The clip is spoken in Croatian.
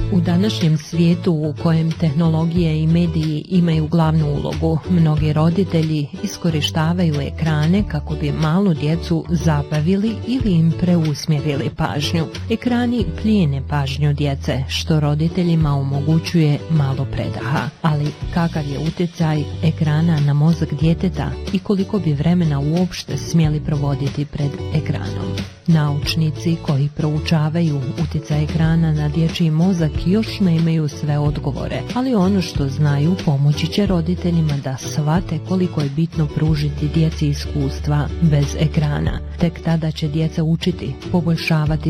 U današnjem svijetu u kojem tehnologije i mediji imaju glavnu ulogu, mnogi roditelji iskorištavaju ekrane kako bi malu djecu zabavili ili im preusmjerili pažnju. Ekrani plijene pažnju djece, što roditeljima omogućuje malo predaha. Ali kakav je utjecaj ekrana na mozak djeteta i koliko bi vremena uopšte smjeli provoditi pred ekranom? Naučnici koji proučavaju utjecaj ekrana na dječji mozak još nemaju sve odgovore, ali ono što znaju pomoći će roditeljima da shvate koliko je bitno pružiti djeci iskustva bez ekrana. Tek tada će djeca učiti, poboljšavati